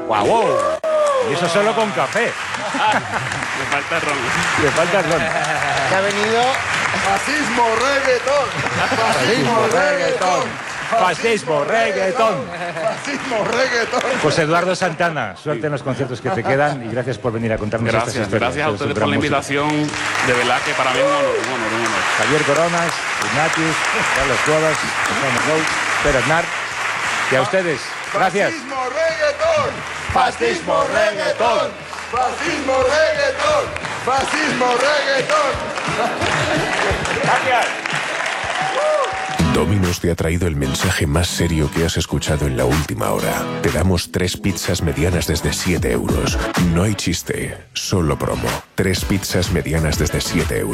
¡Guau! Y eso solo con café. Me falta ron. Le falta ron. Se ha venido... Fascismo reggaetón. Fascismo reggaetón. Fascismo, reggaetón. Fascismo reggaetón. José Eduardo Santana, suerte en los conciertos que te quedan y gracias por venir a contarnos estas Gracias, historias. gracias a Eres un ustedes gran por la músico. invitación. De verdad que para mí es un honor, un honor, un honor. Javier Coronas, Ignatius, Carlos Cuevas, José Rous, Pérez Aznar. Y a ustedes, gracias. Fascismo reggaetón. Fascismo reggaetón. Fascismo reggaetón. Fascismo reggaetón. Gracias. Domino's te ha traído el mensaje más serio que has escuchado en la última hora. Te damos 3 pizzas medianas desde 7 euros. No hay chiste, solo promo. 3 pizzas medianas desde 7 euros.